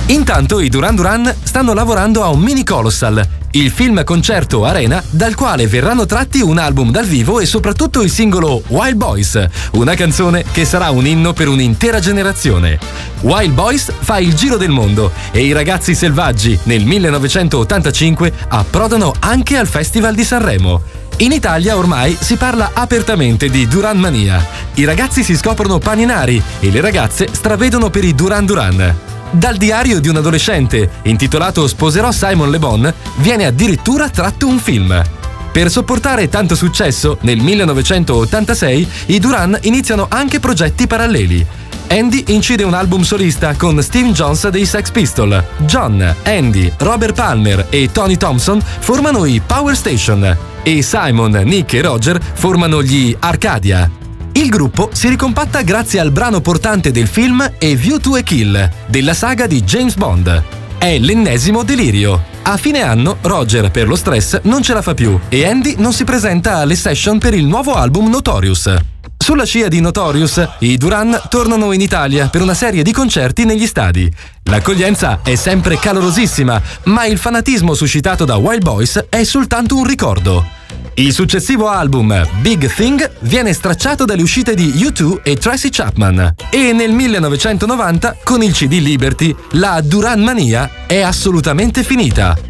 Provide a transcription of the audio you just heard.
Intanto i Duran Duran stanno lavorando a un mini colossal, il film concerto Arena, dal quale verranno tratti un album dal vivo e soprattutto il singolo Wild Boys, una canzone che sarà un inno per un'intera generazione. Wild Boys fa il giro del mondo e i Ragazzi Selvaggi nel 1985 approdano anche al Festival di Sanremo. In Italia ormai si parla apertamente di Duran Mania. I ragazzi si scoprono paninari e le ragazze stravedono per i Duran Duran. Dal diario di un adolescente, intitolato Sposerò Simon Le Bon, viene addirittura tratto un film. Per sopportare tanto successo, nel 1986 i Duran iniziano anche progetti paralleli. Andy incide un album solista con Steve Jones dei Sex Pistols. John, Andy, Robert Palmer e Tony Thompson formano i Power Station e Simon, Nick e Roger formano gli Arcadia. Il gruppo si ricompatta grazie al brano portante del film A View to a Kill, della saga di James Bond. È l'ennesimo delirio. A fine anno Roger, per lo stress, non ce la fa più e Andy non si presenta alle session per il nuovo album Notorious. Sulla scia di Notorious, i Duran tornano in Italia per una serie di concerti negli stadi. L'accoglienza è sempre calorosissima, ma il fanatismo suscitato da Wild Boys è soltanto un ricordo. Il successivo album, Big Thing, viene stracciato dalle uscite di U2 e Tracy Chapman. E nel 1990, con il CD Liberty, la Duran Mania è assolutamente finita.